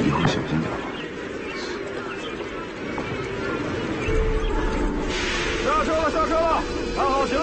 以后小心点。下车了，下车了，看好行